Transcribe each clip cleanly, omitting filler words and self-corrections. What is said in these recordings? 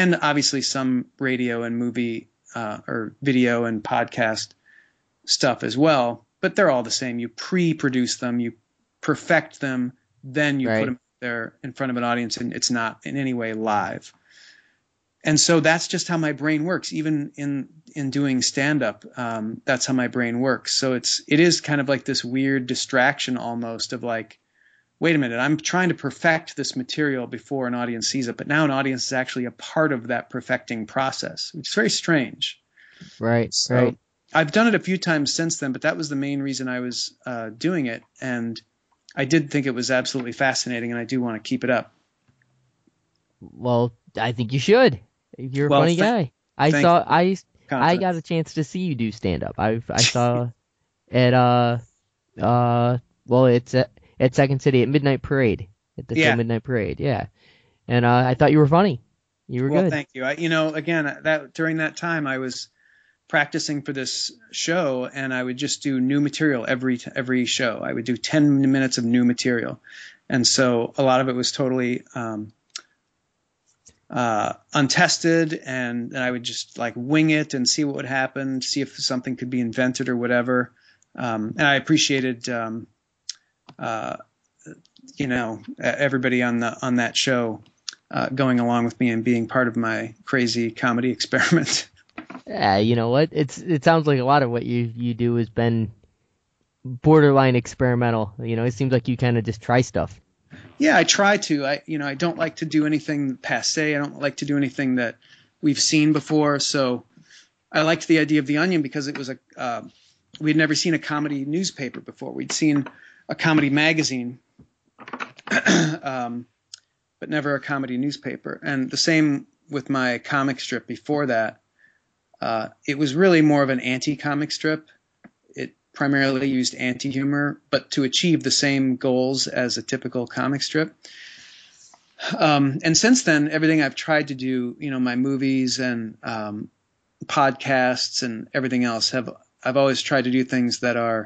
and obviously some radio and movie or video and podcast stuff as well. But they're all the same. You pre-produce them, you perfect them, then you put Right. them there in front of an audience, and it's not in any way live. And so that's just how my brain works. Even in doing stand up, that's how my brain works. So it is kind of like this weird distraction almost of like, wait a minute, I'm trying to perfect this material before an audience sees it, but now an audience is actually a part of that perfecting process, which is very strange. Right. So Right. I've done it a few times since then, but that was the main reason I was doing it, and I did think it was absolutely fascinating, and I do want to keep it up. Well, I think you should. You're a Well, funny guy. I thank you saw for the I got a confidence. chance to see you do stand up. I saw at well, it's at Second City at Midnight Parade, at the show Yeah. Midnight Parade. Yeah. And I thought you were funny. You were Well, good. thank you. Again, that during that time I was practicing for this show, and I would just do new material every show. I would do 10 minutes of new material, and so a lot of it was totally untested, and I would just like wing it and see what would happen, see if something could be invented or whatever. And I appreciated, uh, everybody on that show going along with me and being part of my crazy comedy experiment. Yeah, you know what? It sounds like a lot of what you do has been borderline experimental. You know, it seems like you kind of just try stuff. Yeah, I try to. I don't like to do anything passe. I don't like to do anything that we've seen before. So I liked the idea of The Onion because it was we'd never seen a comedy newspaper before. We'd seen a comedy magazine, but never a comedy newspaper. And the same with my comic strip before that. It was really more of an anti-comic strip. It primarily used anti-humor, but to achieve the same goals as a typical comic strip. And since then, everything I've tried to do, my movies and podcasts and everything else I've always tried to do things that are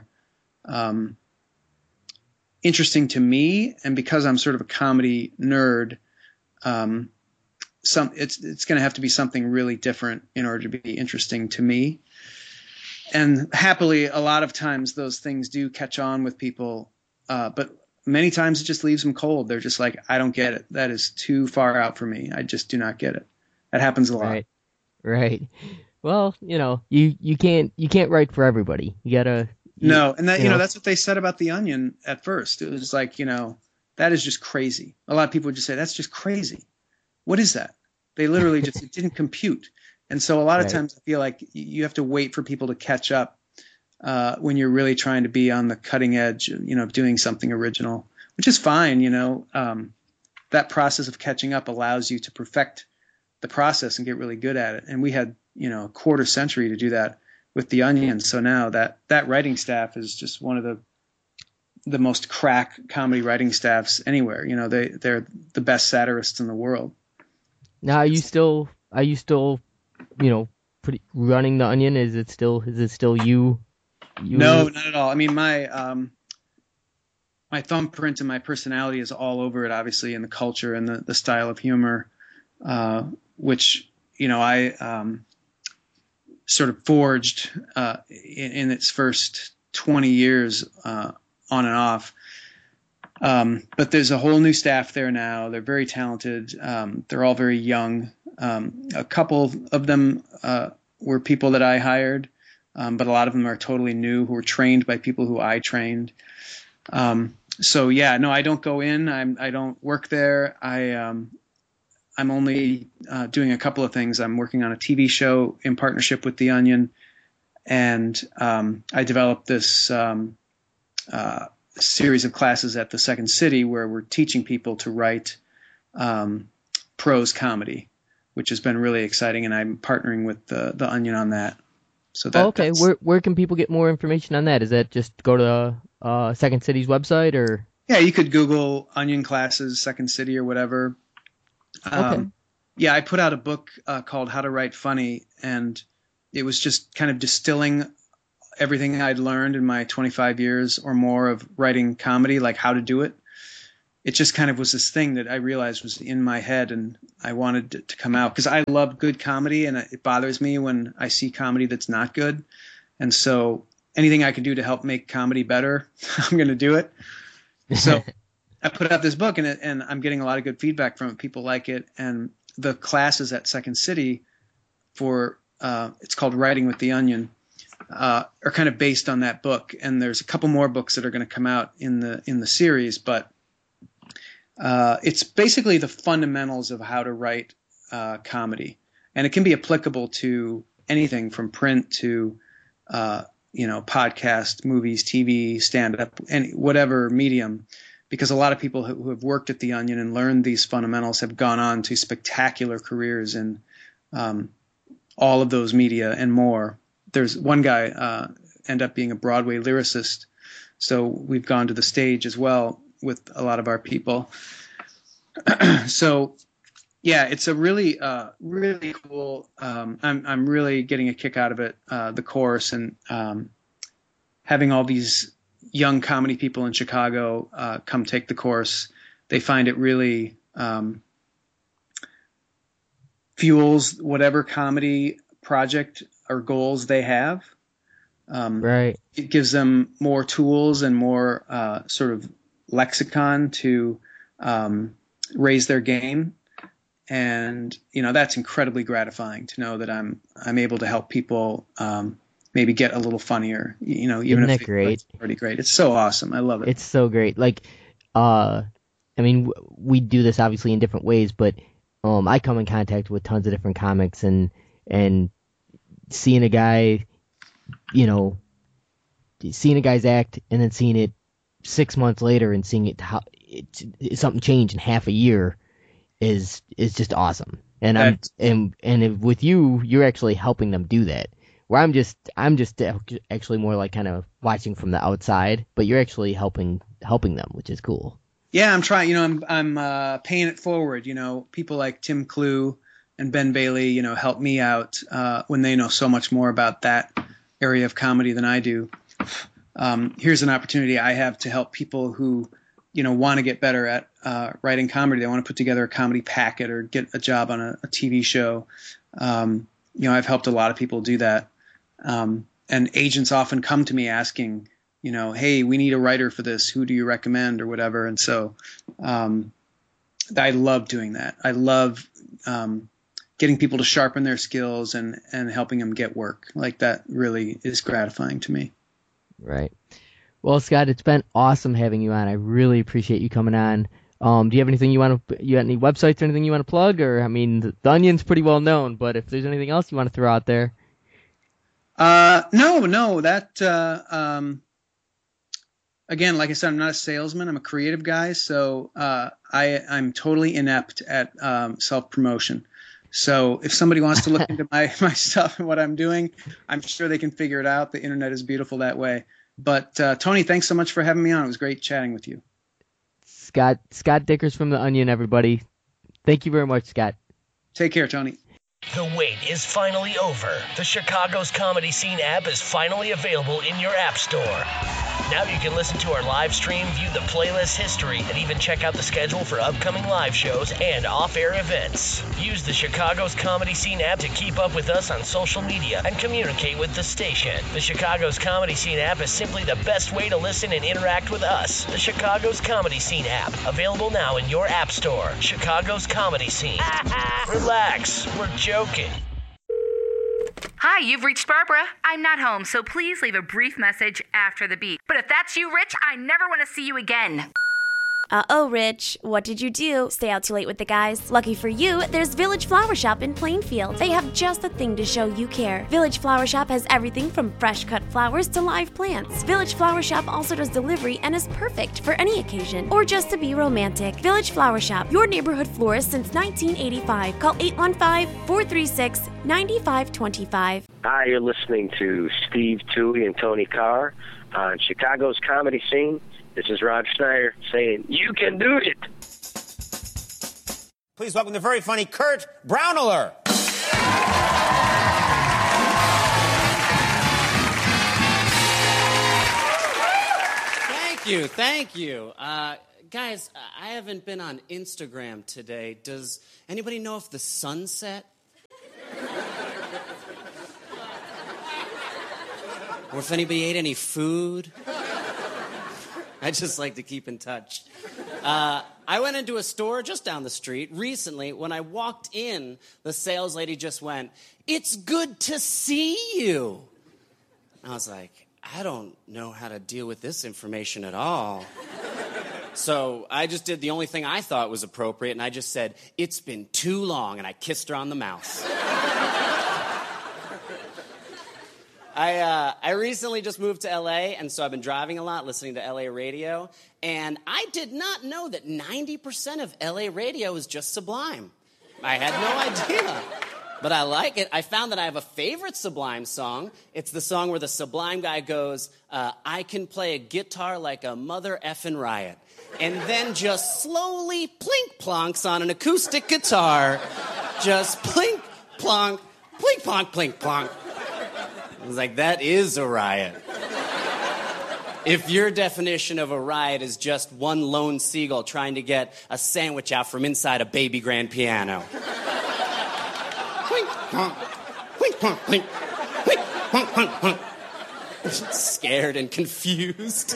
interesting to me. And because I'm sort of a comedy nerd, it's going to have to be something really different in order to be interesting to me. And happily, a lot of times those things do catch on with people, but many times it just leaves them cold. They're just like, I don't get it. That is too far out for me. I just do not get it. That happens a lot. Right. Right. Well, you know, you can't write for everybody. You gotta No, and you know. that's what they said about The Onion at first. It was like, that is just crazy. A lot of people would just say, that's just crazy. What is that? They literally just, it didn't compute. And so a lot of Right. times I feel like you have to wait for people to catch up when you're really trying to be on the cutting edge, doing something original, which is fine. That process of catching up allows you to perfect the process and get really good at it. And we had, a quarter century to do that with The Onion. So now that writing staff is just one of the most crack comedy writing staffs anywhere. They're the best satirists in the world. Now, are you still, you know, pretty running the Onion? Is it still you No, you not at all. I mean, my thumbprint and my personality is all over it, obviously, in the culture and the style of humor, which I sort of forged in its first 20 years on and off. But there's a whole new staff there now. They're very talented. They're all very young. A couple of them were people that I hired, but a lot of them are totally new who were trained by people who I trained. So yeah, no, I don't go in. I don't work there. I'm only doing a couple of things. I'm working on a TV show in partnership with The Onion, and I developed this series of classes at the Second City where we're teaching people to write prose comedy, which has been really exciting. And I'm partnering with the Onion on that. So Oh, that okay. that's Where can people get more information on that? Is that just go to Second City's website or yeah. You could Google Onion classes, Second City, or whatever. okay. Um, yeah, I put out a book called How to Write Funny, and it was just kind of distilling everything I'd learned in my 25 years or more of writing comedy, like how to do it it just kind of was this thing that I realized was in my head, and I wanted it to come out because I love good comedy, and it bothers me when I see comedy that's not good. And so anything I can do to help make comedy better, I'm going to do it. So I put out this book, and I'm getting a lot of good feedback from it. People like it. And the classes at Second City for it's called Writing with the Onion, are kind of based on that book. And there's a couple more books that are going to come out in the series, but it's basically the fundamentals of how to write comedy, and it can be applicable to anything from print to podcast, movies, TV, stand-up, and whatever medium. Because a lot of people who have worked at the Onion and learned these fundamentals have gone on to spectacular careers in all of those media and more. There's one guy end up being a Broadway lyricist, so we've gone to the stage as well with a lot of our people. So yeah, it's a really really cool. I'm really getting a kick out of it. The course, and having all these young comedy people in Chicago come take the course. They find it really fuels whatever comedy project or goals they have. Right. It gives them more tools and more sort of lexicon to raise their game. And, that's incredibly gratifying to know that I'm able to help people maybe get a little funnier, even Isn't if that great? it's pretty great. It's so awesome. I love it. It's so great. Like, we do this obviously in different ways, but I come in contact with tons of different comics, and seeing a guy, seeing a guy's act and then seeing it 6 months later and seeing something change in half a year is just awesome. And with you're actually helping them do that. Where I'm just actually more like kind of watching from the outside, but you're actually helping them, which is cool. Yeah, I'm trying. I'm paying it forward. People like Tim Clue and Ben Bailey, help me out when they know so much more about that area of comedy than I do. Here's an opportunity I have to help people who, want to get better at writing comedy. They want to put together a comedy packet or get a job on a TV show. I've helped a lot of people do that. And agents often come to me asking, hey, we need a writer for this. Who do you recommend or whatever? And so I love doing that. I love getting people to sharpen their skills and helping them get work. Like, that really is gratifying to me. Right. Well, Scott, it's been awesome having you on. I really appreciate you coming on. Do you have anything you got any websites or anything you want to plug? Or, the Onion's pretty well known, but if there's anything else you want to throw out there. No, that, again, like I said, I'm not a salesman. I'm a creative guy. So, I'm totally inept at, self-promotion. So if somebody wants to look into my stuff and what I'm doing, I'm sure they can figure it out. The internet is beautiful that way. But, Tony, thanks so much for having me on. It was great chatting with you. Scott Dikkers from The Onion, everybody. Thank you very much, Scott. Take care, Tony. The wait is finally over. The Chicago's Comedy Scene app is finally available in your app store. Now you can listen to our live stream, view the playlist history, and even check out the schedule for upcoming live shows and off-air events. Use the Chicago's Comedy Scene app to keep up with us on social media and communicate with the station. The Chicago's Comedy Scene app is simply the best way to listen and interact with us. The Chicago's Comedy Scene app, available now in your app store. Chicago's Comedy Scene. Relax, we're joking. Hi, you've reached Barbara. I'm not home, so please leave a brief message after the beep. But if that's you, Rich, I never want to see you again. Uh-oh, Rich. What did you do? Stay out too late with the guys? Lucky for you, there's Village Flower Shop in Plainfield. They have just the thing to show you care. Village Flower Shop has everything from fresh-cut flowers to live plants. Village Flower Shop also does delivery and is perfect for any occasion or just to be romantic. Village Flower Shop, your neighborhood florist since 1985. Call 815-436-9525. Hi, you're listening to Steve Toohey and Tony Carr on Chicago's Comedy Scene. This is Rob Schneider saying, you can do it. Please welcome the very funny Kurt Braunohler. Thank you. Guys, I haven't been on Instagram today. Does anybody know if the sun set? Or if anybody ate any food? I just like to keep in touch. I went into a store just down the street recently. When I walked in, the sales lady just went, "It's good to see you." I was like, I don't know how to deal with this information at all. So I just did the only thing I thought was appropriate, and I just said, "It's been too long," and I kissed her on the mouth. I recently just moved to LA, and so I've been driving a lot, listening to LA radio, and I did not know that 90% of LA radio is just Sublime. I had no idea, but I like it. I found that I have a favorite Sublime song. It's the song where the Sublime guy goes, "I can play a guitar like a mother effing riot," and then just slowly plink plonks on an acoustic guitar, just plink plonk, plink plonk, plink plonk. I was like, that is a riot. If your definition of a riot is just one lone seagull trying to get a sandwich out from inside a baby grand piano. Plink, plonk, plink, plonk, plink, plink, plonk, plonk, plonk. Scared and confused.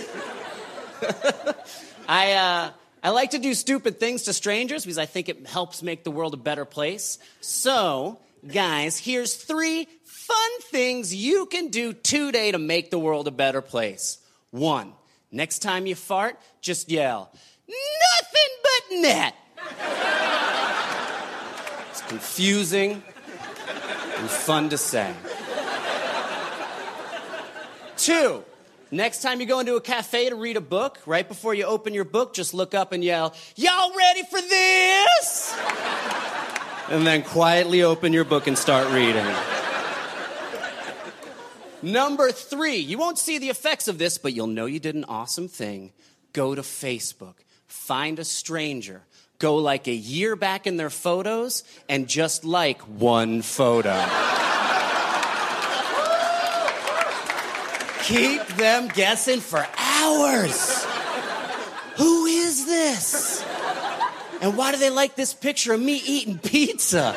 I like to do stupid things to strangers because I think it helps make the world a better place. So, guys, here's 3 fun things you can do today to make the world a better place. 1, next time you fart, just yell, "Nothing but net." It's confusing and fun to say. 2, next time you go into a cafe to read a book, right before you open your book, just look up and yell, "Y'all ready for this?" And then quietly open your book and start reading. Number 3, you won't see the effects of this, but you'll know you did an awesome thing. Go to Facebook, find a stranger, go like a year back in their photos, and just like one photo. Keep them guessing for hours. Who is this? And why do they like this picture of me eating pizza?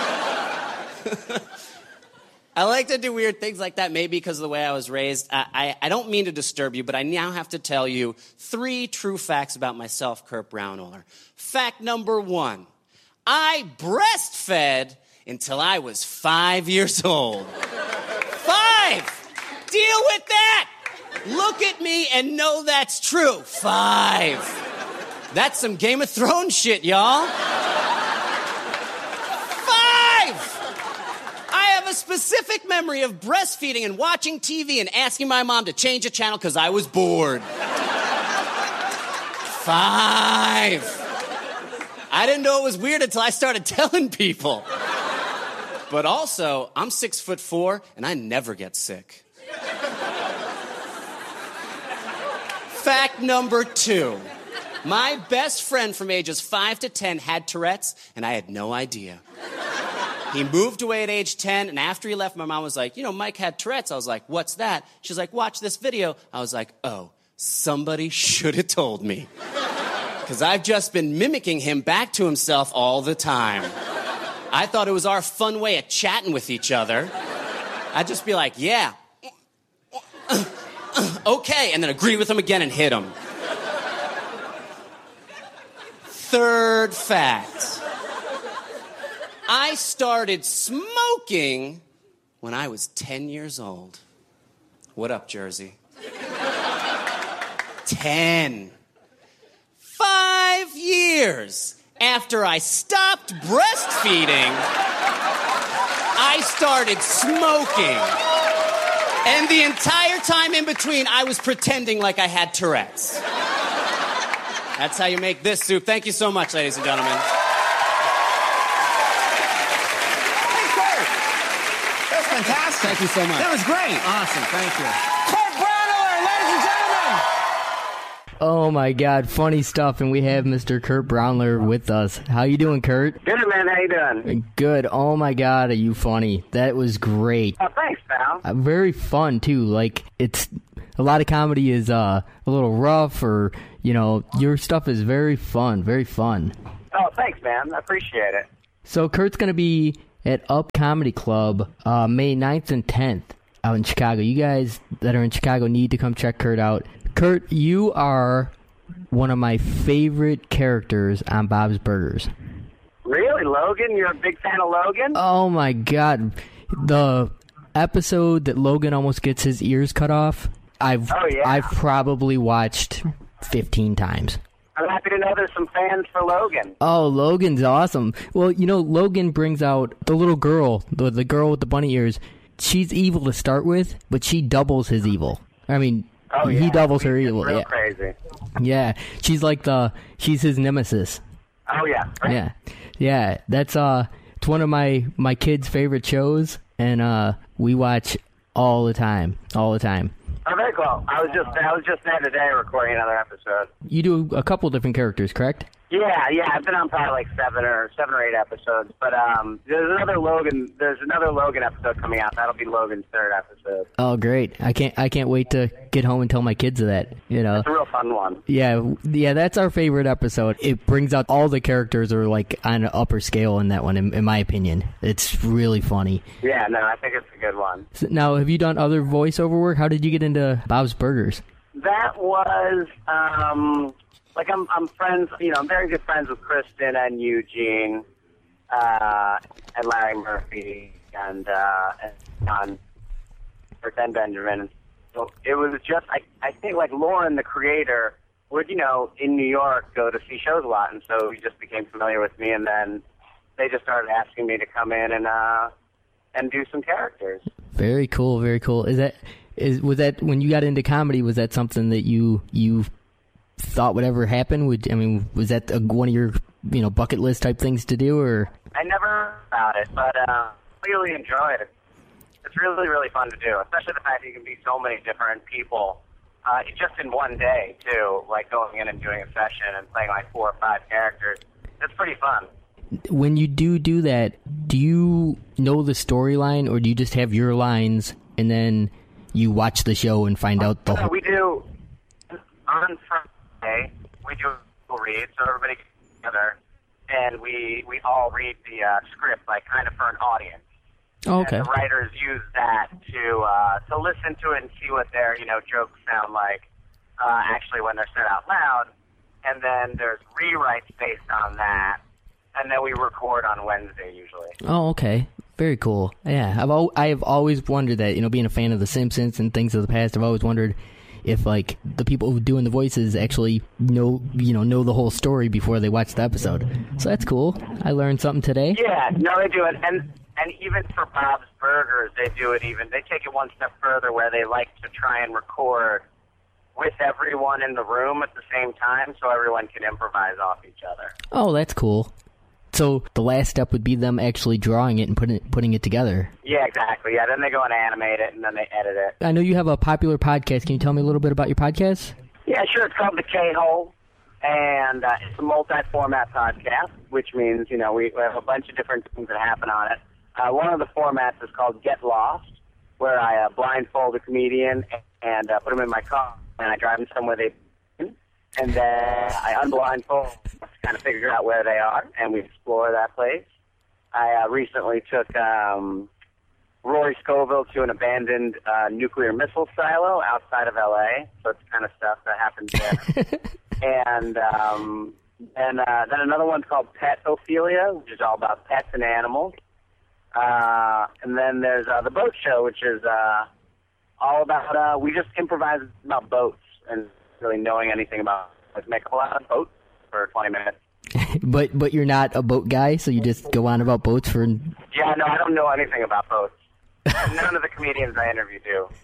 I like to do weird things like that, maybe because of the way I was raised. I don't mean to disturb you, but I now have to tell you 3 true facts about myself, Kurt Braunohler. Fact number 1, I breastfed until I was 5 years old. 5! Deal with that! Look at me and know that's true. 5. That's some Game of Thrones shit, y'all. 5! I have a specific memory of breastfeeding and watching TV and asking my mom to change a channel because I was bored. 5! I didn't know it was weird until I started telling people. But also, I'm 6'4" and I never get sick. Fact number 2. My best friend from ages 5 to 10 had Tourette's, and I had no idea. He moved away at age 10, and after he left, my mom was like, Mike had Tourette's. I was like, what's that? She's like, watch this video. I was like, oh, somebody should have told me. Because I've just been mimicking him back to himself all the time. I thought it was our fun way of chatting with each other. I'd just be like, yeah. Okay, and then agree with him again and hit him. 3rd fact. I started smoking when I was 10 years old. What up, Jersey? 10. 5 years after I stopped breastfeeding, I started smoking. And the entire time in between, I was pretending like I had Tourette's. That's how you make this soup. Thank you so much, ladies and gentlemen. That's fantastic. Thank you so much. That was great. Awesome. Thank you. Kurt Braunohler, ladies and gentlemen. Oh my God, funny stuff, and we have Mr. Kurt Braunohler with us. How you doing, Kurt? Good, man. How you doing? Good. Oh my God, are you funny? That was great. Oh, thanks, pal. Very fun too. Like a lot of comedy is a little rough, or your stuff is very fun, very fun. Oh, thanks, man. I appreciate it. So Kurt's gonna be at Up Comedy Club May 9th and 10th out in Chicago. You guys that are in Chicago need to come check Kurt out. Kurt, you are one of my favorite characters on Bob's Burgers. Really, Logan? You're a big fan of Logan? Oh my God, the episode that Logan almost gets his ears cut off, I've probably watched 15 times. I'm happy to know there's some fans for Logan. Oh, Logan's awesome. Well, Logan brings out the little girl, the girl with the bunny ears. She's evil to start with, but she doubles his evil. I mean, he doubles her evil. Real crazy. Yeah, she's his nemesis. Oh yeah. Right. Yeah. That's it's one of my kids' favorite shows, and we watch all the time. Oh, very cool. I was just there today recording another episode. You do a couple different characters, correct? Yeah. I've been on probably like seven or 8 episodes. But there's another Logan episode coming out. That'll be Logan's 3rd episode. Oh, great! I can't wait to get home and tell my kids that. It's a real fun one. Yeah. That's our favorite episode. It brings out all the characters are like on an upper scale in that one, in my opinion. It's really funny. Yeah, no, I think it's a good one. So now, have you done other voiceover work? How did you get into Bob's Burgers? That was I'm friends. I'm very good friends with Kristen and Eugene, and Larry Murphy and John and Benjamin. So it was just I think like Lauren, the creator, would in New York go to see shows a lot, and so he just became familiar with me, and then they just started asking me to come in and do some characters. Very cool, very cool. Was that when you got into comedy? Was that something that you thought would ever happen? Was that one of your bucket list type things to do, or? I never thought it, but really enjoy it. It's really, really fun to do, especially the fact that you can be so many different people just in one day too. Like going in and doing a session and playing like 4 or 5 characters. It's pretty fun. When you do that, do you know the storyline, or do you just have your lines and then you watch the show and find out the whole? We do on Friday. We do a read, so everybody gets together, and we all read the script, like kind of for an audience. Oh, okay. And the writers use that to listen to it and see what their jokes sound like actually when they're said out loud, and then there's rewrites based on that, and then we record on Wednesday usually. Oh, okay. Very cool. Yeah, I have always wondered that, being a fan of The Simpsons and things of the past, I've always wondered if like the people who are doing the voices actually know the whole story before they watch the episode. So that's cool. I learned something today. Yeah, no, they do it, and even for Bob's Burgers, they do it. They take it one step further, where they like to try and record with everyone in the room at the same time, so everyone can improvise off each other. Oh, that's cool. So the last step would be them actually drawing it and putting it together. Yeah, exactly. Yeah, then they go and animate it, and then they edit it. I know you have a popular podcast. Can you tell me a little bit about your podcast? Yeah, sure. It's called The K-Hole, and it's a multi-format podcast, which means, we have a bunch of different things that happen on it. One of the formats is called Get Lost, where I blindfold a comedian and put them in my car, and I drive them somewhere they've been, and then I unblindfold to kind of figure out where they are, and we explore that place. I recently took Rory Scovel to an abandoned nuclear missile silo outside of L.A., so it's the kind of stuff that happens there. And then another one's called Pet Ophelia, which is all about pets and animals. And then there's The Boat Show, which is all about, we just improvise about boats and really knowing anything about, let's make a lot of boats for 20 minutes. But you're not a boat guy, so you just go on about boats for... Yeah, no, I don't know anything about boats. None of the comedians I interview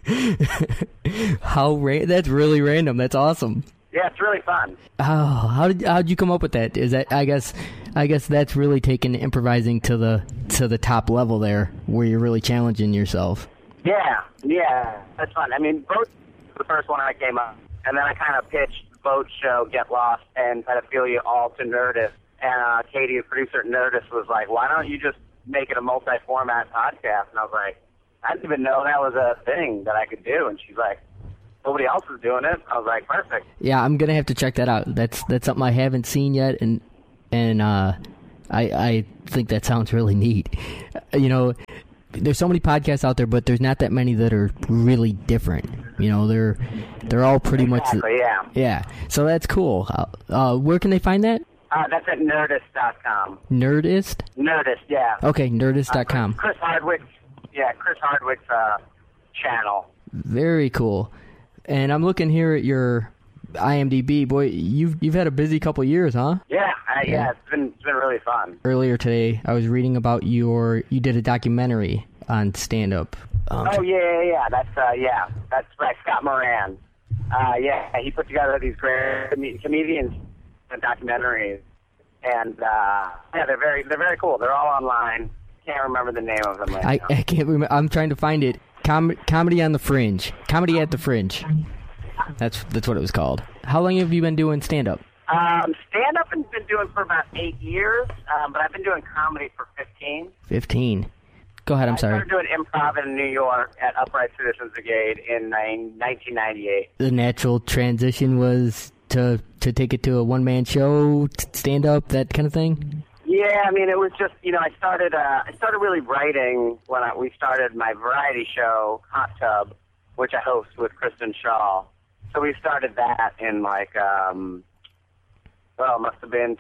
do. That's really random. That's awesome. Yeah, it's really fun. Oh, how'd you come up with that? Is that I guess that's really taking improvising to the top level there, where you're really challenging yourself. Yeah, that's fun. I mean, boats was the first one I came up, and then I kind of pitched Boat Show, Get Lost, and Pedophilia all to Nerdist. And Katie, the producer at Nerdist, was like, "Why don't you just make it a multi-format podcast?" And I was like, "I didn't even know that was a thing that I could do." And she's like, nobody else is doing it. I was like, perfect. Yeah, I'm gonna have to check that out. That's something I haven't seen yet, and I think that sounds really neat. You know, there's so many podcasts out there, but there's not that many that are really different. You know, they're all pretty much. Yeah. Yeah. So that's cool. Where can they find that? That's at Nerdist.com. Nerdist? Nerdist, yeah. Okay, Nerdist.com. Chris Hardwick's channel. Very cool. And I'm looking here at your IMDb. Boy, you've had a busy couple years, huh? Yeah, it's been really fun. Earlier today, I was reading about you did a documentary on stand-up. Yeah. That's right, Scott Moran. He put together these great comedians and documentaries, and they're very cool. They're all online. Can't remember the name of them right now. I can't remember. I'm trying to find it. Comedy on the Fringe. Comedy at the Fringe. That's what it was called. How long have you been doing stand-up? Stand-up I've been doing for about 8 years, but I've been doing comedy for 15. 15. Go ahead, I'm sorry. I started doing improv in New York at Upright Citizens Brigade in 1998. The natural transition was to take it to a one-man show, stand-up, that kind of thing? Yeah, I mean, it was just, I started really writing when we started my variety show, Hot Tub, which I host with Kristen Shaw. So we started that in it must have been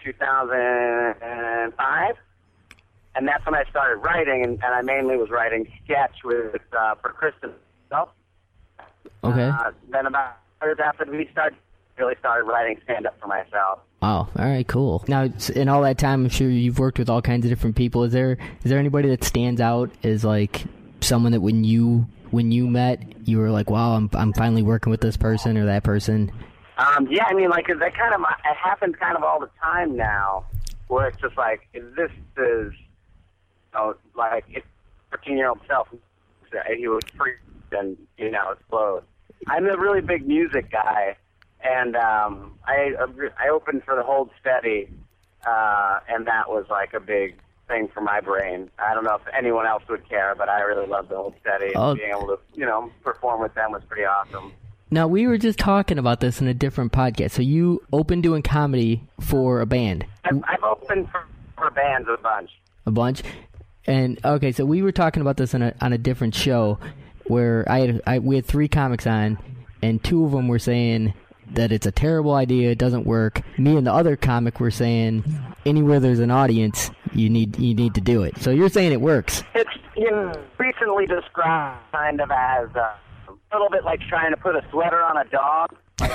2005. And that's when I started writing, and I mainly was writing sketch for Kristen herself. Okay. Then about years after we really started writing stand-up for myself. Oh, all right, cool. Now, in all that time, I'm sure you've worked with all kinds of different people. Is there anybody that stands out as like someone that when you met, you were like, wow, I'm finally working with this person or that person? Yeah, I mean, it happens kind of all the time now, where it's just like, this is, like, it's 13-year-old self, he was free and, explode. I'm a really big music guy, and I opened for the Hold Steady, and that was like a big thing for my brain. I don't know if anyone else would care, but I really loved the Hold Steady, and being able to, perform with them was pretty awesome. Now, we were just talking about this in a different podcast. So you opened doing comedy for a band. I've opened for bands a bunch. A bunch? And, okay, so we were talking about this on a different show where we had 3 comics on, and 2 of them were saying that it's a terrible idea, it doesn't work. Me and the other comic were saying anywhere there's an audience, you need to do it. So you're saying it works. It's recently described kind of as a little bit like trying to put a sweater on a dog. Like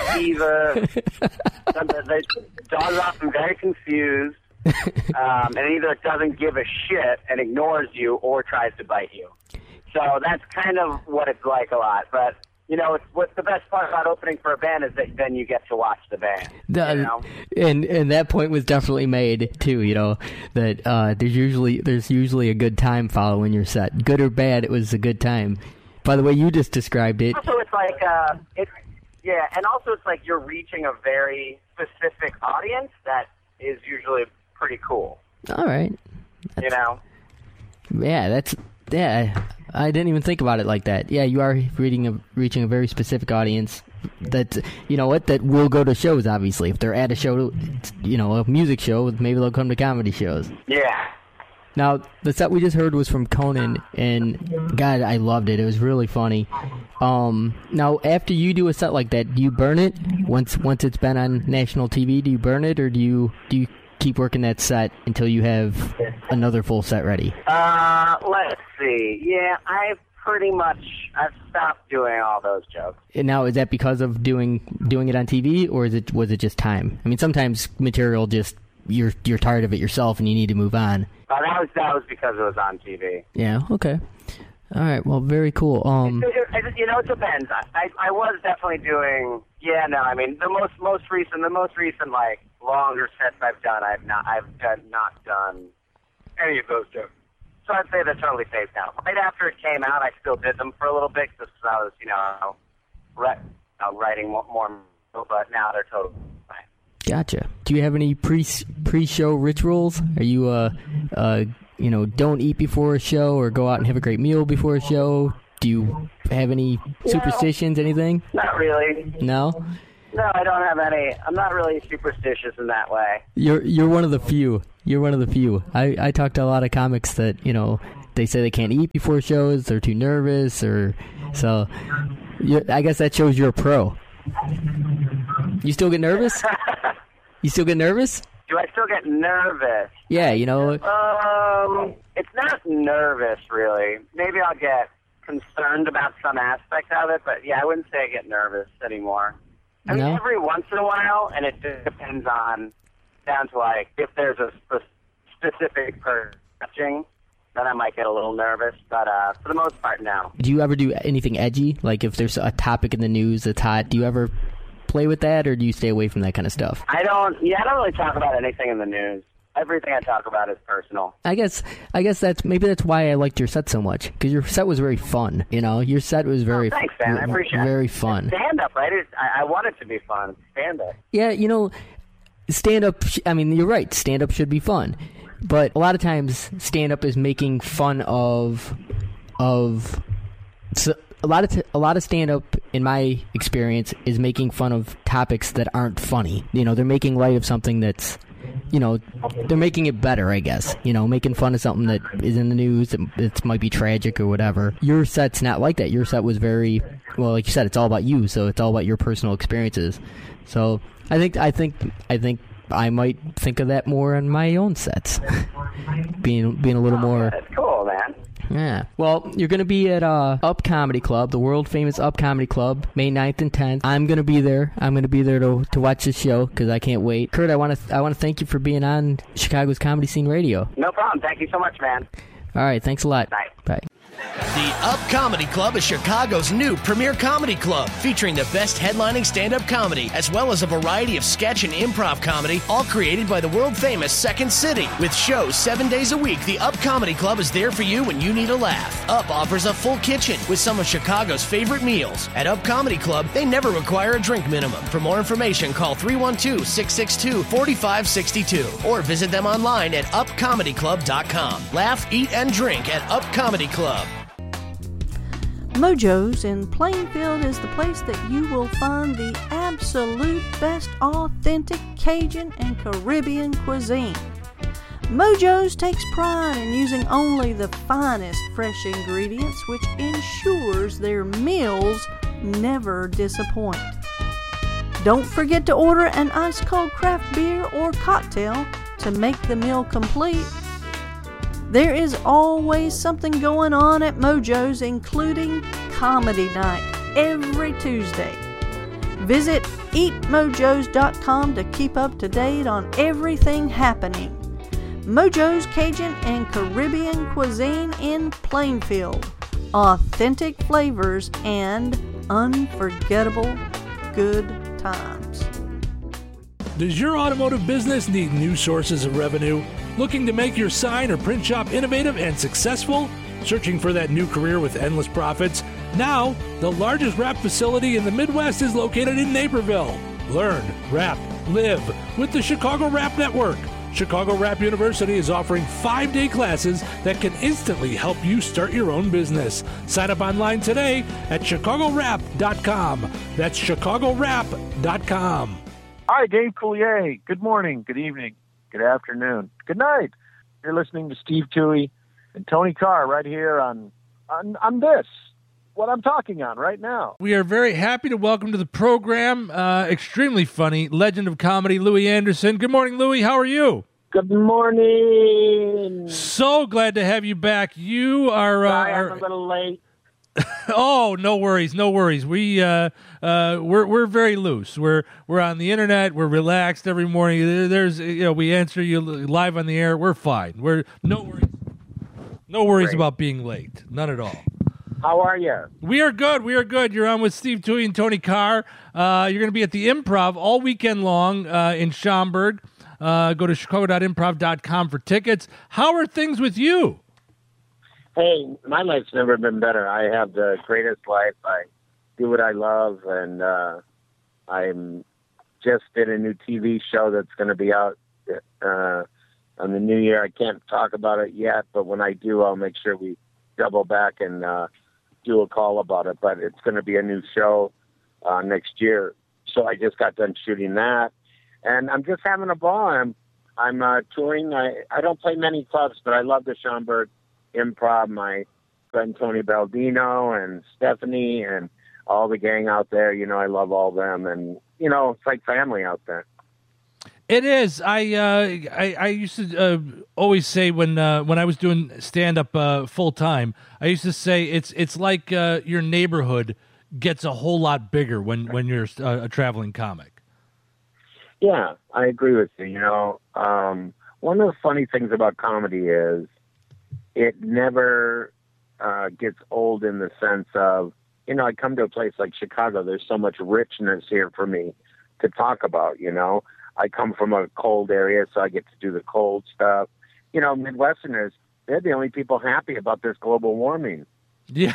the dog's often very confused, and either it doesn't give a shit and ignores you or tries to bite you. So that's kind of what it's like a lot. But what's the best part about opening for a band is that then you get to watch the band. And that point was definitely made too. That there's usually a good time following your set, good or bad. It was a good time. By the way, you just described it. Also, it's like and also it's like you're reaching a very specific audience that is usually pretty cool. All right. Yeah, I didn't even think about it like that. Yeah, you are reaching a very specific audience that, that will go to shows, obviously. If they're at a show, a music show, maybe they'll come to comedy shows. Yeah. Now, the set we just heard was from Conan, and God, I loved it. It was really funny. Now, after you do a set like that, do you burn it? Once it's been on national TV, do you burn it, or do you keep working that set until you have another full set ready? Let's see. Yeah, I've stopped doing all those jokes. And now, is that because of doing it on TV, or was it just time? I mean, sometimes material just you're tired of it yourself and you need to move on. That was because it was on TV. Yeah. Okay. All right. Well, very cool. It depends. I was definitely doing. Yeah. No. I mean, the most recent like longer sets I've done. I've not done any of those jokes. So I'd say they're totally safe now. Right after it came out, I still did them for a little bit just because I was writing more, but now they're totally fine. Gotcha. Do you have any pre-show rituals? Are you don't eat before a show or go out and have a great meal before a show? Do you have any superstitions, anything? Not really. No? No, I don't have any. I'm not really superstitious in that way. You're one of the few. You're one of the few. I talk to a lot of comics that, they say they can't eat before shows, they're too nervous, so I guess that shows you're a pro. You still get nervous? You still get nervous? Do I still get nervous? Yeah, It's not nervous, really. Maybe I'll get concerned about some aspect of it, but yeah, I wouldn't say I get nervous anymore. I mean, every once in a while, and it just depends down to like, if there's a specific person watching, then I might get a little nervous, but for the most part, no. Do you ever do anything edgy? Like if there's a topic in the news that's hot, do you ever play with that, or do you stay away from that kind of stuff? I don't really talk about anything in the news. Everything I talk about is personal. I guess that's why I liked your set so much, because your set was very fun. Your set was very thanks, man. I appreciate it. Very fun. Stand up, right? I want it to be fun. Stand up. Yeah, stand up. I mean, you're right. Stand up should be fun, but a lot of times stand up is making fun of. So a lot of stand up, in my experience, is making fun of topics that aren't funny. They're making light of something that's. They're making it better, I guess. Making fun of something that is in the news, it might be tragic or whatever. Your set's not like that. Your set was very, well, like you said, it's all about you, so it's all about your personal experiences. So I think I might think of that more on my own sets, being a little more. That's cool, man. Yeah. Well, you're going to be at Up Comedy Club, the world-famous Up Comedy Club, May 9th and 10th. I'm going to be there. I'm going to be there to watch the show because I can't wait. Kurt, I want to thank you for being on Chicago's Comedy Scene Radio. No problem. Thank you so much, man. All right. Thanks a lot. Bye. Bye. The Up Comedy Club is Chicago's new premier comedy club, featuring the best headlining stand-up comedy, as well as a variety of sketch and improv comedy, all created by the world-famous Second City. With shows 7 days a week, the Up Comedy Club is there for you when you need a laugh. Up offers a full kitchen with some of Chicago's favorite meals. At Up Comedy Club, they never require a drink minimum. For more information, call 312-662-4562 or visit them online at upcomedyclub.com. Laugh, eat, and drink at Up Comedy Club. Mojo's in Plainfield is the place that you will find the absolute best authentic Cajun and Caribbean cuisine. Mojo's takes pride in using only the finest fresh ingredients, which ensures their meals never disappoint. Don't forget to order an ice-cold craft beer or cocktail to make the meal complete. There is always something going on at Mojo's, including comedy night every Tuesday. Visit eatmojos.com to keep up to date on everything happening. Mojo's Cajun and Caribbean cuisine in Plainfield. Authentic flavors and unforgettable good times. Does your automotive business need new sources of revenue? Looking to make your sign or print shop innovative and successful? Searching for that new career with endless profits? Now, the largest wrap facility in the Midwest is located in Naperville. Learn, wrap, live with the Chicago Wrap Network. Chicago Wrap University is offering 5-day classes that can instantly help you start your own business. Sign up online today at chicagowrap.com. That's chicagowrap.com. Hi, Dave Coulier. Good morning, good evening, good afternoon, good night. You're listening to Steve Toohey and Tony Carr right here on this, what I'm talking on right now. We are very happy to welcome to the program, extremely funny, legend of comedy, Louie Anderson. Good morning, Louie. How are you? Good morning. So glad to have you back. You are... Sorry, I'm a little late. Oh, no worries, no worries. We're very loose. We're on the internet. We're relaxed every morning. There's we answer you live on the air. We're fine. We're no worries Great. about being late. None at all. How are you? We are good. We are good. You're on with Steve Toohey and Tony Carr. You're going to be at the Improv all weekend long in Schaumburg. Go to chicago.improv.com for tickets. How are things with you? Hey, my life's never been better. I have the greatest life. I do what I love, and I'm just in a new TV show that's going to be out on the new year. I can't talk about it yet, but when I do, I'll make sure we double back and do a call about it, but it's going to be a new show next year. So I just got done shooting that, and I'm just having a ball. I'm touring. I don't play many clubs, but I love the Schaumburg Improv. My friend Tony Baldino and Stephanie and all the gang out there. You know, I love all them, and you know, it's like family out there. It is. I used to always say when I was doing stand up full time, I used to say it's like your neighborhood gets a whole lot bigger when you're a traveling comic. Yeah, I agree with you. You know, one of the funny things about comedy is it never gets old in the sense of, you know, I come to a place like Chicago, there's so much richness here for me to talk about, you know. I come from a cold area, so I get to do the cold stuff. You know, Midwesterners, they're the only people happy about this global warming. Yeah.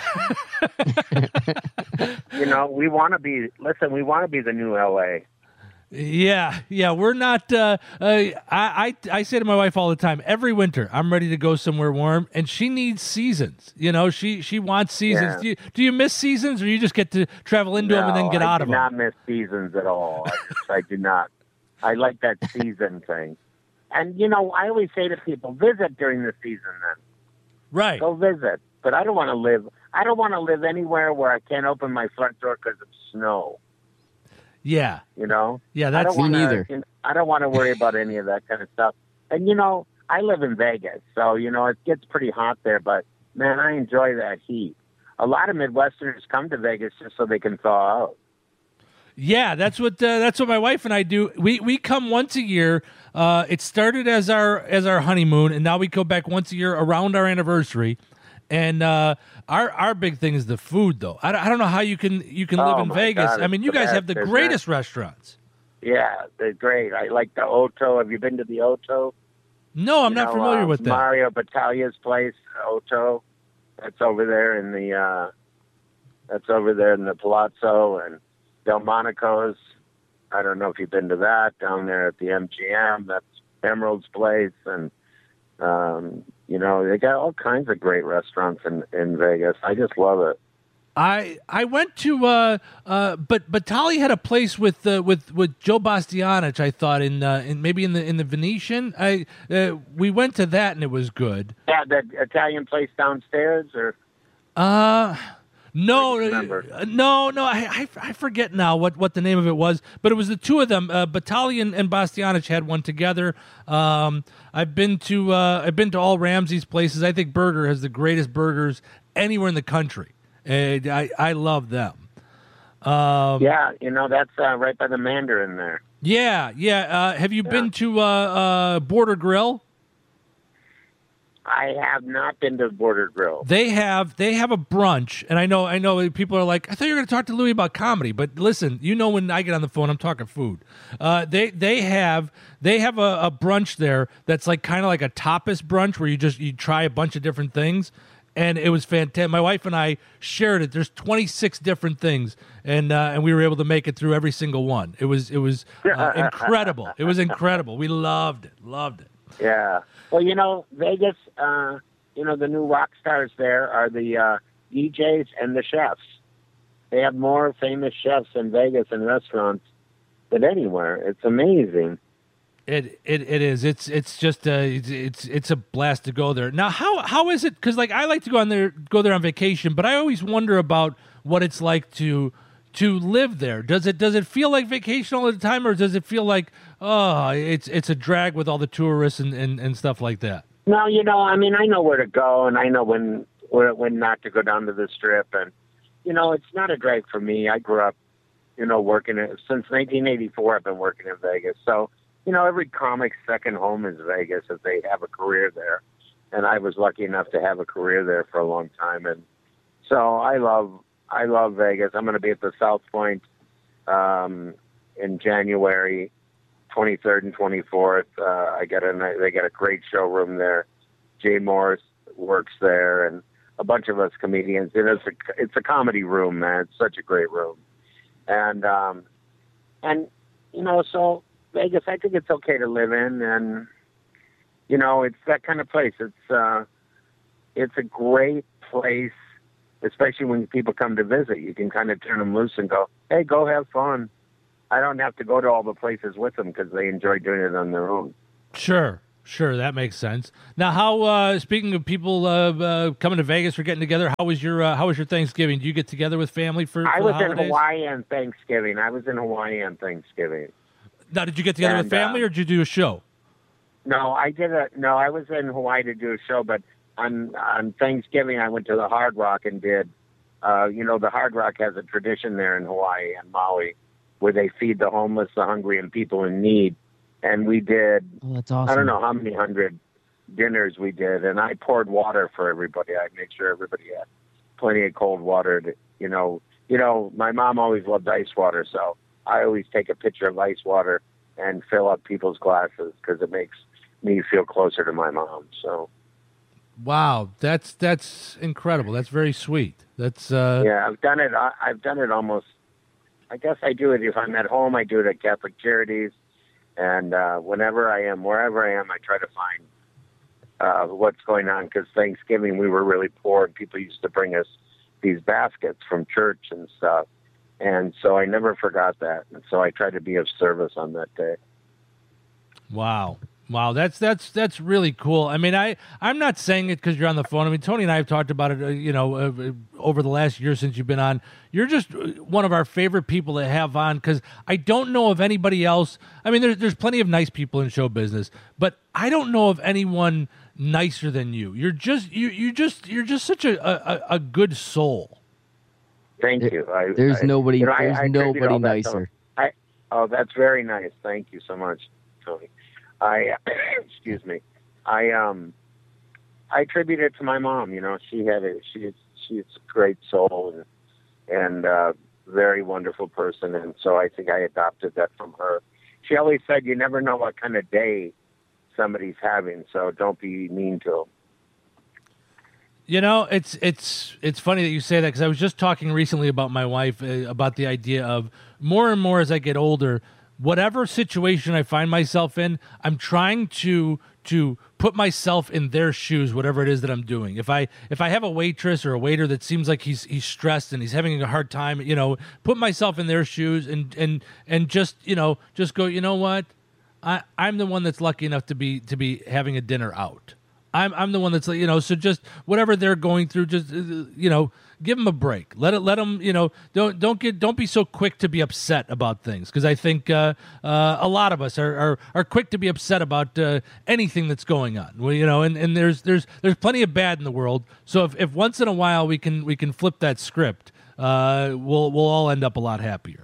You know, we want to be the new LA. Yeah, we're not. I say to my wife all the time, every winter I'm ready to go somewhere warm, and she needs seasons. You know, she wants seasons. Yeah. Do you miss seasons, or you just get to travel into them and then get out of them? I do not miss seasons at all. I do not. I like that season thing. And, you know, I always say to people, visit during the season then. Right. Go visit. But I don't want to live anywhere where I can't open my front door because of snow. Yeah. You know? Yeah, that's me neither. I don't want to worry about any of that kind of stuff. And, you know, I live in Vegas, so, you know, it gets pretty hot there, but, man, I enjoy that heat. A lot of Midwesterners come to Vegas just so they can thaw out. Yeah, that's what my wife and I do. We come once a year. It started as our honeymoon, and now we go back once a year around our anniversary. And our big thing is the food, though. I don't know how you can live in Vegas. God, I mean, you guys have the greatest restaurants. Yeah, they're great. I like the Otto. Have you been to the Otto? No, I'm not familiar with that. Mario Battaglia's place, Otto. That's over there in the Palazzo, and Delmonico's. I don't know if you've been to that down there at the MGM. That's Emerald's place, and you know, they got all kinds of great restaurants in Vegas. I just love it. I went to but Battaglia had a place with Joe Bastianich, I thought in maybe in the Venetian. We went to that and it was good. Yeah, that Italian place downstairs, or no, I forget now what the name of it was, but it was the two of them. Battaglia and Bastianich had one together. I've been to all Ramsey's places. I think Burger has the greatest burgers anywhere in the country. I love them. Yeah, you know, that's right by the Mandarin there. Yeah. Have you been to Border Grill? I have not been to Border Grill. They have a brunch, and I know people are like, I thought you were going to talk to Louis about comedy, but listen, you know, when I get on the phone, I'm talking food. They have a brunch there that's like kind of like a tapas brunch where you try a bunch of different things. And it was fantastic. My wife and I shared it. There's 26 different things, and we were able to make it through every single one. It was incredible. It was incredible. We loved it. Yeah. Well, you know, Vegas. You know, the new rock stars there are the DJs and the chefs. They have more famous chefs in Vegas and restaurants than anywhere. It's amazing. It is. It's just it's a blast to go there. Now, how is it? Because like I like to go there on vacation, but I always wonder about what it's like to live there. Does it feel like vacation all the time, or does it feel like it's a drag with all the tourists and stuff like that? No, you know, I mean, I know where to go, and I know when not to go down to the Strip, and you know, it's not a drag for me. I grew up, you know, working since 1984. I've been working in Vegas, so. You know, every comic's second home is Vegas if they have a career there. And I was lucky enough to have a career there for a long time. And so I love Vegas. I'm going to be at the South Point in January 23rd and 24th. They got a great showroom there. Jay Morris works there, and a bunch of us comedians. It's a comedy room, man. It's such a great room. And you know, so Vegas, I think it's okay to live in, and you know, it's that kind of place. It's a great place especially when people come to visit. You can kind of turn them loose and go, hey, go have fun. I don't have to go to all the places with them because they enjoy doing it on their own. Sure, that makes sense. Now, how? Speaking of people coming to Vegas for getting together, how was your Thanksgiving? Do you get together with family for I the was holidays? in Hawaii on Thanksgiving. Now, did you get together with family, or did you do a show? No, I was in Hawaii to do a show, but on Thanksgiving I went to the Hard Rock and did. The Hard Rock has a tradition there in Hawaii and Maui, where they feed the homeless, the hungry, and people in need. And we did, that's awesome. I don't know how many hundred dinners we did. And I poured water for everybody. I made sure everybody had plenty of cold water. My mom always loved ice water. So I always take a pitcher of ice water and fill up people's glasses because it makes me feel closer to my mom. So. Wow. That's incredible. That's very sweet. That's, yeah, I've done it almost, I guess I do it if I'm at home. I do it at Catholic Charities, and wherever I am, I try to find what's going on. Because Thanksgiving we were really poor, and people used to bring us these baskets from church and stuff, and so I never forgot that. And so I tried to be of service on that day. Wow, that's really cool. I mean, I'm not saying it because you're on the phone. I mean, Tony and I have talked about it, over the last year since you've been on. You're just one of our favorite people to have on because I don't know of anybody else. I mean, there's plenty of nice people in show business, but I don't know of anyone nicer than you. You're just such a good soul. Thank you. There's nobody nobody nicer. That's very nice. Thank you so much, Tony. Excuse me. I attribute it to my mom. She's a great soul and very wonderful person, and so I think I adopted that from her. She always said, "You never know what kind of day somebody's having, so don't be mean to them." It's funny that you say that because I was just talking recently about my wife about the idea of more and more as I get older. Whatever situation I find myself in, I'm trying to put myself in their shoes, whatever it is that I'm doing. If I have a waitress or a waiter that seems like he's stressed and he's having a hard time, put myself in their shoes and just go, you know what? I'm the one that's lucky enough to be having a dinner out. I'm the one that's so just whatever they're going through, just give them a break. Let them don't be so quick to be upset about things, because I think a lot of us are quick to be upset about anything that's going on. And there's plenty of bad in the world. So if once in a while we can flip that script, we'll all end up a lot happier.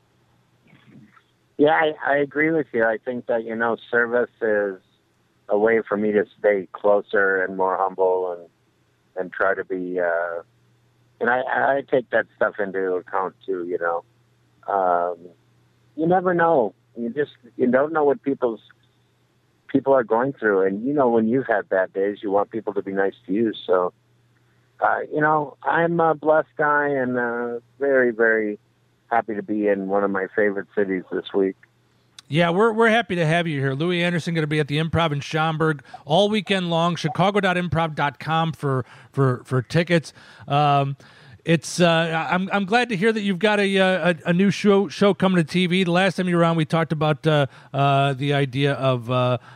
Yeah, I agree with you. I think that service is a way for me to stay closer and more humble and try to be and I take that stuff into account too. You never know. You don't know what people are going through, and when you've had bad days, you want people to be nice to you. So I'm a blessed guy and very, very happy to be in one of my favorite cities this week. Yeah, we're happy to have you here. Louis Anderson going to be at the Improv in Schaumburg all weekend long. Chicago.improv.com for tickets. It's I'm glad to hear that you've got a new show coming to TV. The last time you were on, we talked about the idea of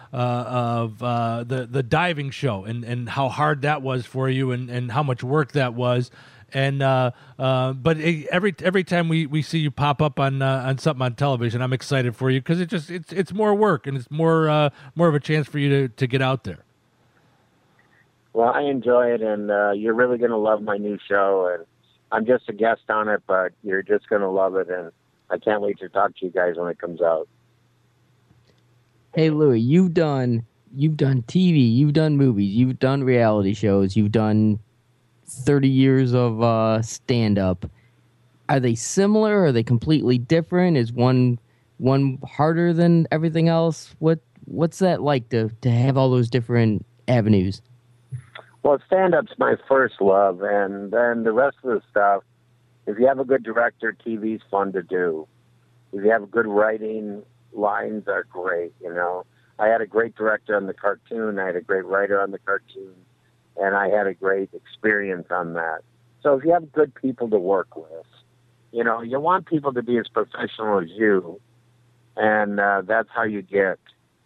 the diving show and how hard that was for you and how much work that was. And but every time we see you pop up on something on television, I'm excited for you because it's more work and it's more of a chance for you to get out there. Well, I enjoy it, and you're really going to love my new show. And I'm just a guest on it, but you're just going to love it, and I can't wait to talk to you guys when it comes out. Hey, Louis, you've done TV, you've done movies, you've done reality shows, you've done 30 years of stand-up. Are they similar? Are they completely different? Is one harder than everything else? What's that like to have all those different avenues? Well, stand-up's my first love, and then the rest of the stuff, if you have a good director, TV's fun to do. If you have good writing, lines are great, I had a great director on the cartoon, I had a great writer on the cartoon, and I had a great experience on that. So if you have good people to work with, you know, you want people to be as professional as you, and that's how you get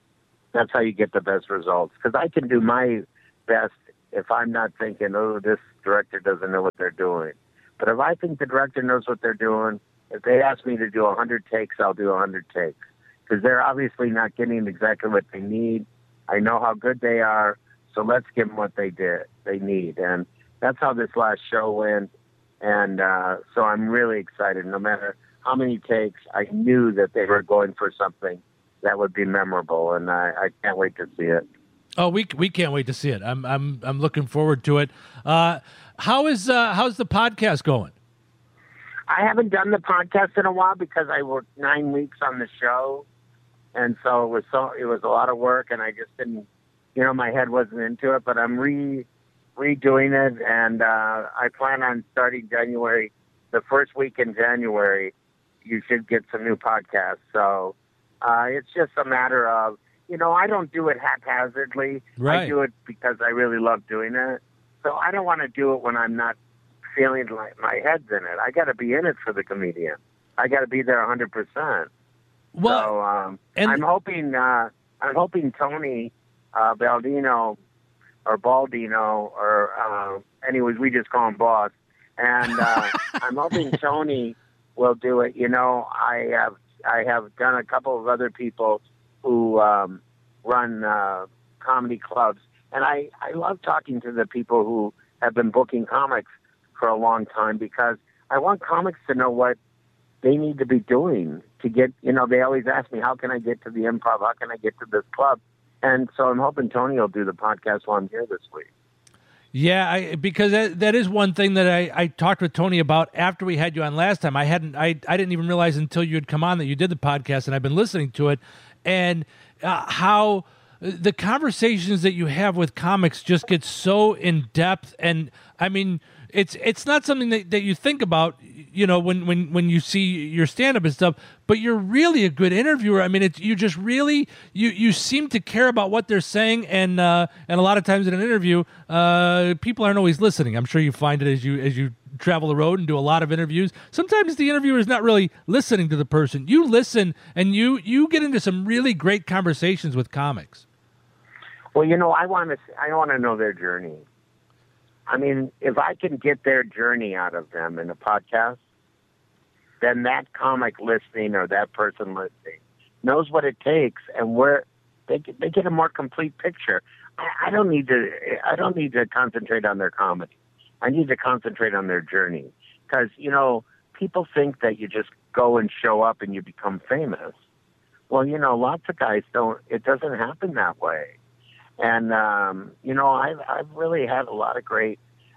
the best results. Because I can do my best if I'm not thinking, oh, this director doesn't know what they're doing. But if I think the director knows what they're doing, if they ask me to do 100 takes, I'll do 100 takes. Because they're obviously not getting exactly what they need. I know how good they are, so let's give them what they need. And that's how this last show went. And so I'm really excited. No matter how many takes, I knew that they were going for something that would be memorable, and I can't wait to see it. Oh, we can't wait to see it. I'm looking forward to it. How's the podcast going? I haven't done the podcast in a while because I worked 9 weeks on the show, and so it was a lot of work, and I just didn't, you know, my head wasn't into it. But I'm redoing it, and I plan on starting January. The first week in January, you should get some new podcasts. So it's just a matter of, you know, I don't do it haphazardly. Right. I do it because I really love doing it. So I don't want to do it when I'm not feeling like my head's in it. I got to be in it for the comedian. I got to be there 100%. Well, so I'm hoping Tony Baldino or Baldino or anyways, we just call him Boss. And I'm hoping Tony will do it. You know, I have done a couple of other people who run comedy clubs, and I love talking to the people who have been booking comics for a long time, because I want comics to know what they need to be doing to get, you know, they always ask me, how can I get to the Improv? How can I get to this club? And so I'm hoping Tony will do the podcast while I'm here this week. Yeah, because that is one thing that I talked with Tony about after we had you on last time. I didn't even realize until you had come on that you did the podcast, and I've been listening to it, and how the conversations that you have with comics just get so in depth. And I mean, it's not something that you think about, you know, when you see your stand-up and stuff, but you're really a good interviewer. I mean, you just really, you seem to care about what they're saying, and a lot of times in an interview, people aren't always listening. I'm sure you find it as you travel the road and do a lot of interviews. Sometimes the interviewer is not really listening to the person. You listen, and you get into some really great conversations with comics. Well, you know, I want to know their journey. I mean, if I can get their journey out of them in a podcast, then that comic listening or that person listening knows what it takes, and where they get a more complete picture. I don't need to concentrate on their comedy. I need to concentrate on their journey, because, you know, people think that you just go and show up and you become famous. Well, you know, lots of guys don't. It doesn't happen that way. And, you know, I've really had a lot of great,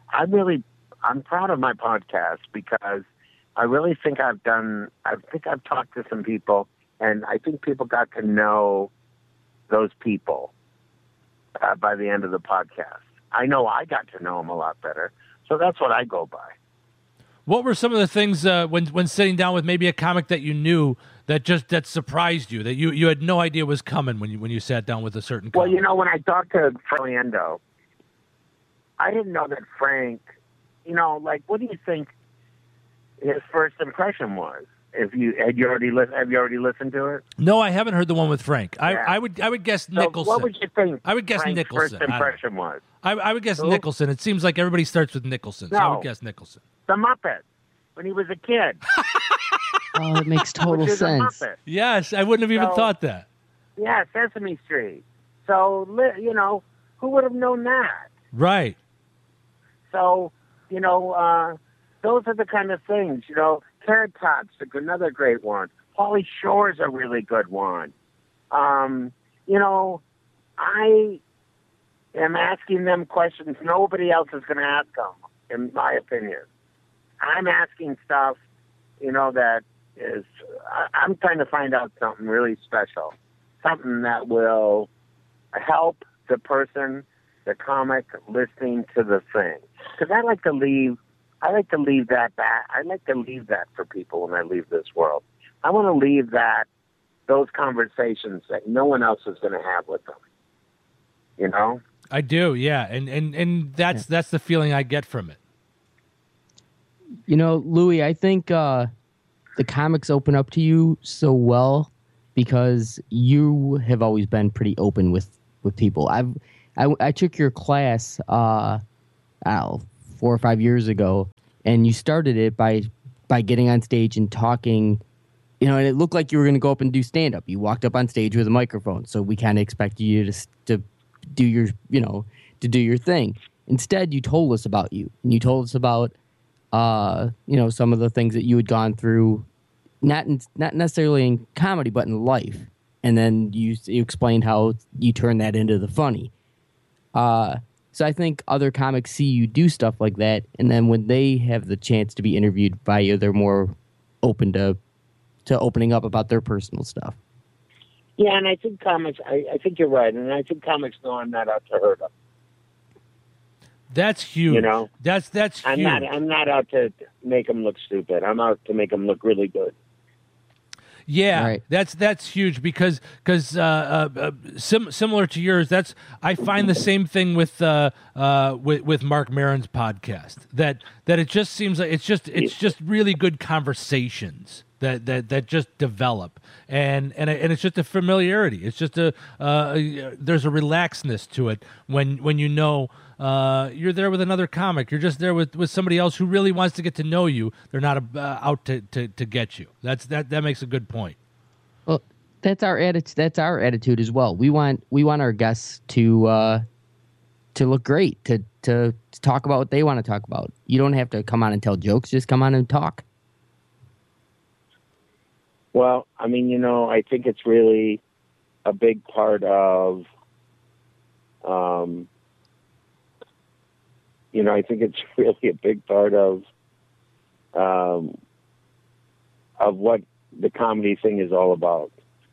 I'm proud of my podcast, because I really think I've talked to some people, and I think people got to know those people by the end of the podcast. I know I got to know them a lot better. So that's what I go by. What were some of the things when sitting down with maybe a comic that you knew that surprised you, that you had no idea was coming when you sat down with a certain comic? Well, you know, when I talked to Frank Endo, I didn't know that Frank, you know, like, what do you think his first impression was? Have you already listened to it? No, I haven't heard the one with Frank. Yeah. I would guess Nicholson. What would you think? I would guess Frank's Nicholson. First impression was. I would guess Nicholson. It seems like everybody starts with Nicholson, so No. I would guess Nicholson. The Muppet, when he was a kid. Oh, it makes total Which is a sense. Muppet. Yes, I wouldn't have even So- thought that. Yeah, Sesame Street. So, you know, who would have known that? Right. So, you know, those are the kind of things, you know. Carrot Top's another great one. Pauly Shore's a really good one. You know, I am asking them questions nobody else is going to ask them, in my opinion. I'm asking stuff, you know, that is, I'm trying to find out something really special, something that will help the person, the comic, listening to the thing. Because I like to leave that back. I like to leave that for people when I leave this world. I want to leave those conversations that no one else is going to have with them. You know? I do, yeah, and that's the feeling I get from it. You know, Louis, I think the comics open up to you so well because you have always been pretty open with people. I took your class 4 or 5 years ago, and you started it by getting on stage and talking. You know, and it looked like you were going to go up and do stand up. You walked up on stage with a microphone, so we kind of expected you to do your thing. Instead, you told us about you, and you told us about some of the things that you had gone through, not necessarily in comedy, but in life. And then you explained how you turned that into the funny. So I think other comics see you do stuff like that, and then when they have the chance to be interviewed by you, they're more open to opening up about their personal stuff. Yeah, and I think comics, I think you're right, and I think comics know I'm not out to hurt them. That's huge. You know? That's huge. I'm not out to make them look stupid. I'm out to make them look really good. Yeah, right. That's huge because similar to yours, I find the same thing with Mark Maron's podcast. That it just seems like it's just really good conversations that just develop, and it's just a familiarity. It's just there's a relaxedness to it when you know. You're there with another comic. You're just there with somebody else who really wants to get to know you. They're not out to get you. That makes a good point. Well, that's our attitude. That's our attitude as well. We want our guests to look great, to talk about what they want to talk about. You don't have to come on and tell jokes. Just come on and talk. Well, I mean, I think it's really a big part of. I think it's really a big part of what the comedy thing is all about.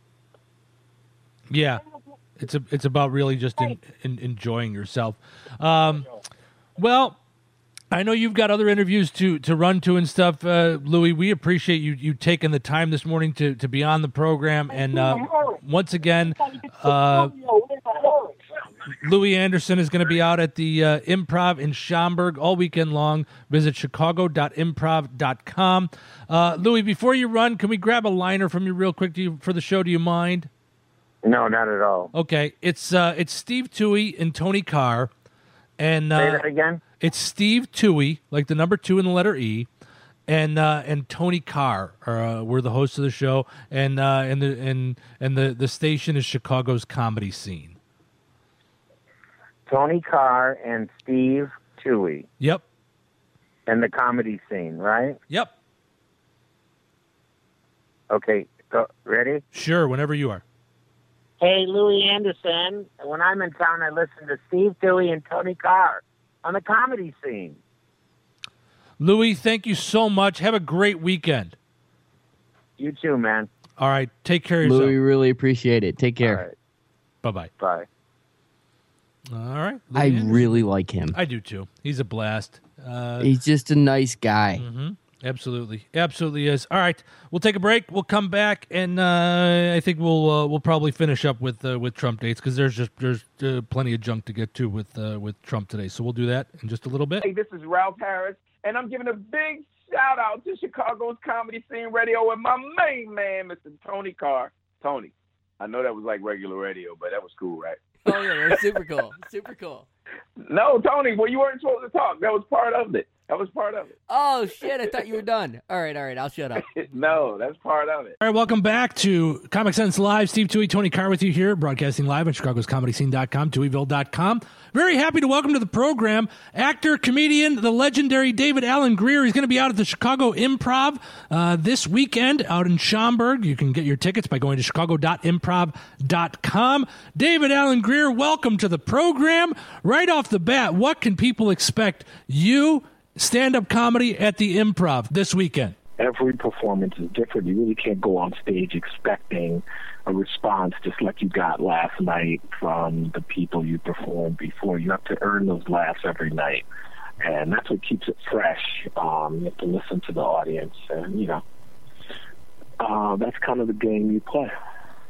Yeah, it's about really just enjoying yourself. Well, I know you've got other interviews to run to and stuff, Louis. We appreciate you taking the time this morning to be on the program, and once again. Louis Anderson is going to be out at the Improv in Schaumburg all weekend long. Visit chicago.improv.com. Louis, before you run, can we grab a liner from you real quick for the show? Do you mind? No, not at all. Okay. It's Steve Toohey and Tony Carr. And say that again? It's Steve Toohey, like the number 2 and the letter E, and Tony Carr were the hosts of the show, and the station is Chicago's Comedy Scene. Tony Carr and Steve Toohey. Yep. And the Comedy Scene, right? Yep. Okay, ready? Sure, whenever you are. Hey, Louis Anderson. When I'm in town, I listen to Steve Toohey and Tony Carr on the Comedy Scene. Louis, thank you so much. Have a great weekend. You too, man. All right, take care of yourself. Louis, really appreciate it. Take care. All right. Bye-bye. Bye. All right. I really like him. I do too. He's a blast. He's just a nice guy. Mm-hmm. Absolutely is. All right, we'll take a break. We'll come back, and I think we'll probably finish up with Trump dates because there's plenty of junk to get to with Trump today. So we'll do that in just a little bit. Hey, this is Ralph Harris, and I'm giving a big shout out to Chicago's Comedy Scene Radio with my main man, Mr. Tony Carr. Tony, I know that was like regular radio, but that was cool, right? Oh, yeah, that was super cool. Super cool. No, Tony, well, you weren't supposed to talk. That was part of it. Oh, shit, I thought you were done. All right, I'll shut up. No, that's part of it. All right, welcome back to Comic Sense Live. Steve Toohey, Tony Carr with you here, broadcasting live on chicagoscomedyscene.com, TooheyVille.com. Very happy to welcome to the program actor, comedian, the legendary David Alan Grier. He's going to be out at the Chicago Improv this weekend out in Schaumburg. You can get your tickets by going to chicago.improv.com. David Alan Grier, welcome to the program. Right off the bat, what can people expect you stand-up comedy at the Improv this weekend? Every performance is different. You really can't go on stage expecting a response just like you got last night from the people you performed before. You have to earn those laughs every night, and that's what keeps it fresh. You have to listen to the audience, and that's kind of the game you play.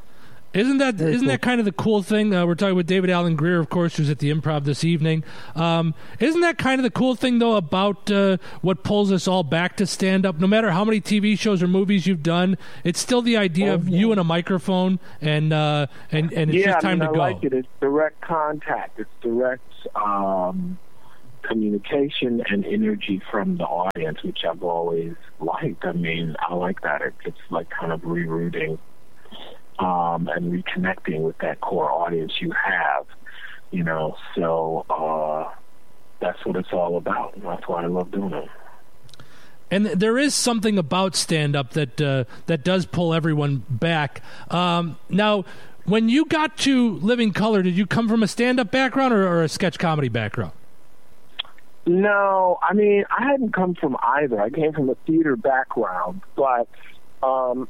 Isn't that kind of the cool thing? We're talking with David Alan Grier, of course, who's at the Improv this evening. Isn't that kind of the cool thing, though, about what pulls us all back to stand-up? No matter how many TV shows or movies you've done, it's still the idea of you and a microphone, and it's just time to go. I like it. It's direct contact. It's direct communication and energy from the audience, which I've always liked. I mean, I like that. It's like kind of rerouting and reconnecting with that core audience you have, so that's what it's all about. And that's why I love doing it. And there is something about stand-up that does pull everyone back. Now, when you got to Living Color, did you come from a stand-up background or a sketch comedy background? No, I mean, I hadn't come from either. I came from a theater background, but I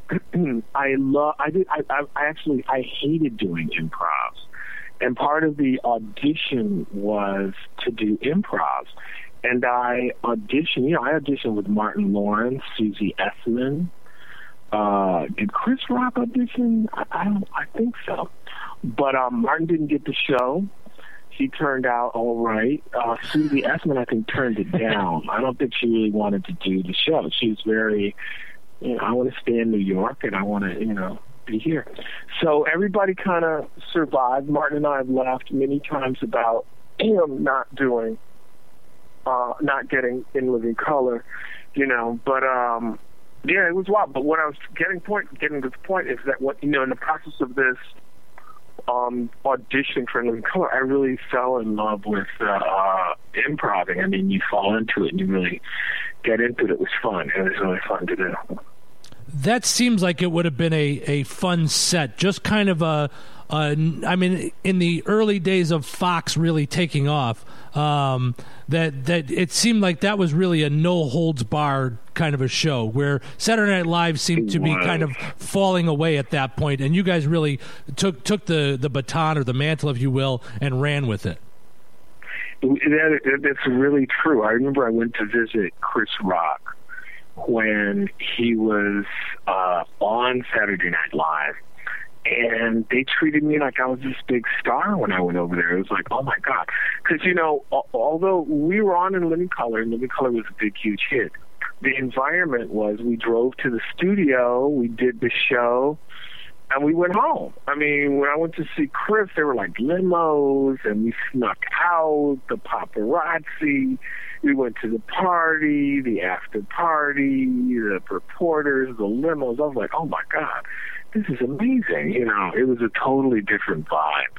hated doing improv, and part of the audition was to do improv, and I auditioned with Martin Lawrence, Susie Essman. Did Chris Rock audition? I think so, but Martin didn't get the show. He turned out all right. Susie Essman, I think, turned it down. I don't think she really wanted to do the show. She was very, I want to stay in New York and I want to, be here. So everybody kind of survived. Martin and I have laughed many times about him not getting in Living Color, but yeah, it was wild. But what I was getting to the point is that in the process of this audition for Living Color, I really fell in love with improv. I mean, you fall into it and you really get into it. It was fun. It was really fun to do. That seems like it would have been a fun set. Just kind of I mean, in the early days of Fox really taking off, that it seemed like that was really a no holds barred kind of a show, where Saturday Night Live seemed to be kind of falling away at that point, and you guys really took the baton, or the mantle, if you will, and ran with it. That's really true. I remember I went to visit Chris Rock when he was on Saturday Night Live, and they treated me like I was this big star when I went over there. It was like, oh my God. Because, although we were on in Living Color, and Living Color was a big, huge hit, the environment was we drove to the studio, we did the show, and we went home. I mean, when I went to see Chris, there were like limos, and we snuck out, the paparazzi. We went to the party, the after party, the reporters, the limos. I was like, oh my God, this is amazing. It was a totally different vibe.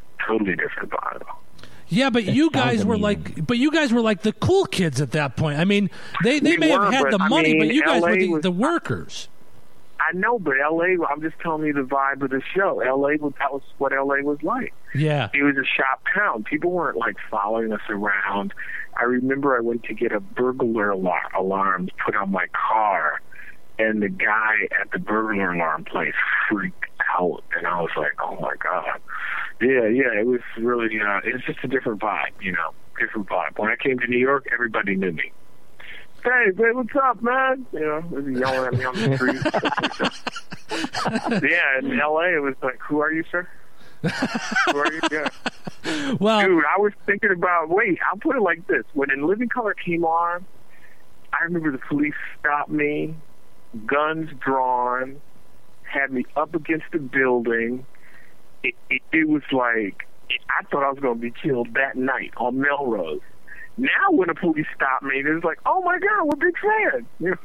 Yeah, but you guys were like the cool kids at that point. I mean, they may have had the money, but you guys were the workers. I know, but L.A., I'm just telling you the vibe of the show. That was what L.A. was like. Yeah. It was a shop town. People weren't, following us around. I remember I went to get a burglar alarm put on my car, and the guy at the burglar alarm place freaked out, and I was like, oh, my God. Yeah, it was really, it's just a different vibe, different vibe. When I came to New York, everybody knew me. Hey, babe, what's up, man? They were yelling at me on the street. Yeah, in L.A., it was like, who are you, sir? Who are you? Yeah. Well, dude, I was thinking about, I'll put it like this. When In Living Color came on, I remember the police stopped me, guns drawn, had me up against the building. It was like, I thought I was going to be killed that night on Melrose. Now when the police stop me, it's like, oh my God, we're big fans.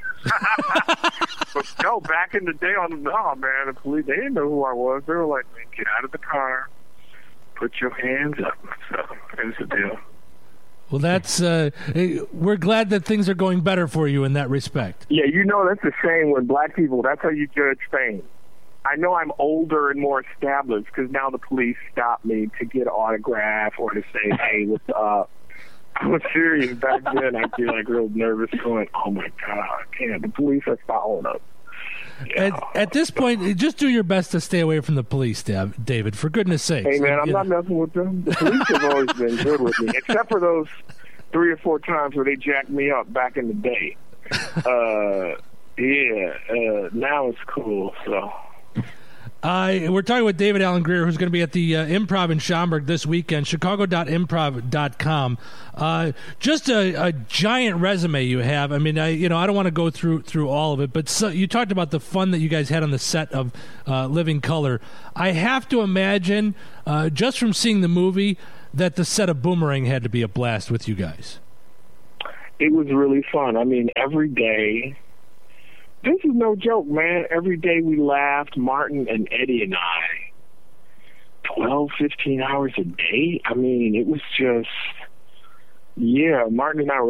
But no, back in the day, the police, they didn't know who I was. They were like, man, get out of the car, put your hands up. So here's the deal. Well, that's we're glad that things are going better for you in that respect. Yeah, that's the same with black people. That's how you judge fame. I know I'm older and more established because now the police stop me to get an autograph or to say, hey, what's up? I was serious back then. I'd be real nervous going, oh my God, the police are following us. Yeah. At this point, just do your best to stay away from the police, David, for goodness sake. Hey, man, I'm not messing with them. The police have always been good with me, except for those 3 or 4 times where they jacked me up back in the day. Now it's cool, so... We're talking with David Alan Grier, who's going to be at the Improv in Schaumburg this weekend, chicago.improv.com. Just a giant resume you have. I mean, I don't want to go through all of it, but you talked about the fun that you guys had on the set of Living Color. I have to imagine, just from seeing the movie, that the set of Boomerang had to be a blast with you guys. It was really fun. I mean, every day, this is no joke, man. Every day we laughed, Martin and Eddie and I, 12, 15 hours a day. I mean, it was just, Martin and I were